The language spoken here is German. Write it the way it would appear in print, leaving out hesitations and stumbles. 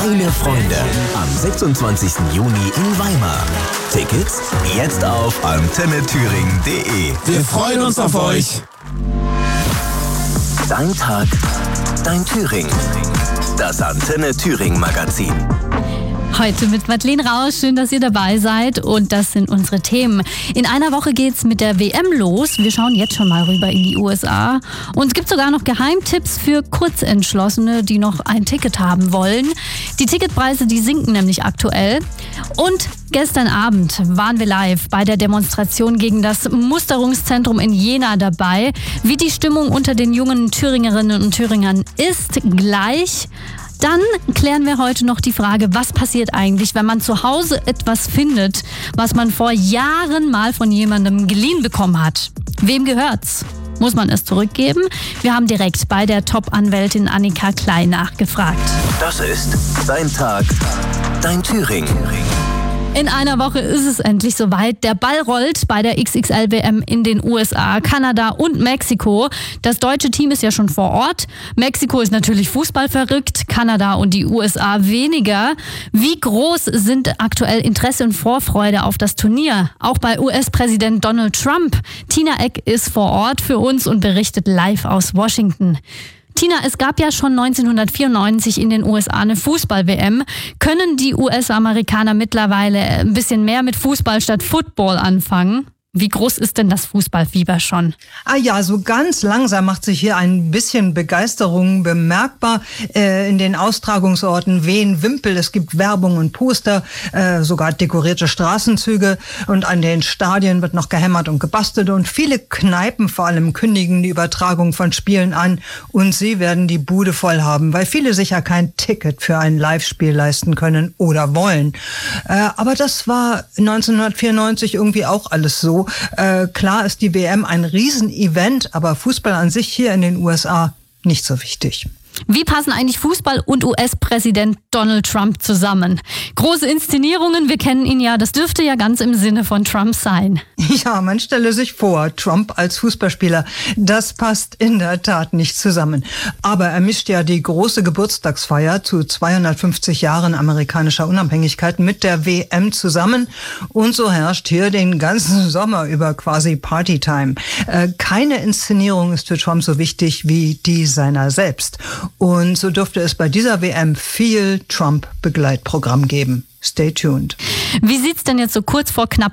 Geile Freunde am 26. Juni in Weimar. Tickets jetzt auf antennethüringen.de. Wir freuen uns auf euch. Dein Tag, dein Thüringen. Das Antenne Thüringen Magazin. Heute mit Madeleine Rausch. Schön, dass ihr dabei seid. Und das sind unsere Themen. In einer Woche geht's mit der WM los. Wir schauen jetzt schon mal rüber in die USA. Und es gibt sogar noch Geheimtipps für Kurzentschlossene, die noch ein Ticket haben wollen. Die Ticketpreise, die sinken nämlich aktuell. Und gestern Abend waren wir live bei der Demonstration gegen das Musterungszentrum in Jena dabei. Wie die Stimmung unter den jungen Thüringerinnen und Thüringern ist, gleich. Dann klären wir heute noch die Frage, was passiert eigentlich, wenn man zu Hause etwas findet, was man vor Jahren mal von jemandem geliehen bekommen hat. Wem gehört's? Muss man es zurückgeben? Wir haben direkt bei der Top-Anwältin Annika Klein nachgefragt. Das ist Dein Tag, dein Thüringen. In einer Woche ist es endlich soweit. Der Ball rollt bei der XXL-WM in den USA, Kanada und Mexiko. Das deutsche Team ist ja schon vor Ort. Mexiko ist natürlich Fußball verrückt, Kanada und die USA weniger. Wie groß sind aktuell Interesse und Vorfreude auf das Turnier? Auch bei US-Präsident Donald Trump. Tina Eck ist vor Ort für uns und berichtet live aus Washington. Tina, es gab ja schon 1994 in den USA eine Fußball-WM. Können die US-Amerikaner mittlerweile ein bisschen mehr mit Fußball statt Football anfangen? Wie groß ist denn das Fußballfieber schon? So ganz langsam macht sich hier ein bisschen Begeisterung bemerkbar in den Austragungsorten Wehen-Wimpel. Es gibt Werbung und Poster, sogar dekorierte Straßenzüge und an den Stadien wird noch gehämmert und gebastelt und viele Kneipen vor allem kündigen die Übertragung von Spielen an und sie werden die Bude voll haben, weil viele sich ja kein Ticket für ein Live-Spiel leisten können oder wollen. Aber das war 1994 irgendwie auch alles so. Klar ist die WM ein Riesenevent, aber Fußball an sich hier in den USA nicht so wichtig. Wie passen eigentlich Fußball und US-Präsident Donald Trump zusammen? Große Inszenierungen, wir kennen ihn ja, das dürfte ja ganz im Sinne von Trump sein. Ja, man stelle sich vor, Trump als Fußballspieler, das passt in der Tat nicht zusammen. Aber er mischt ja die große Geburtstagsfeier zu 250 Jahren amerikanischer Unabhängigkeit mit der WM zusammen und so herrscht hier den ganzen Sommer über quasi Partytime. Keine Inszenierung ist für Trump so wichtig wie die seiner selbst. Und so dürfte es bei dieser WM viel Trump-Begleitprogramm geben. Stay tuned. Wie sieht's denn jetzt so kurz vor knapp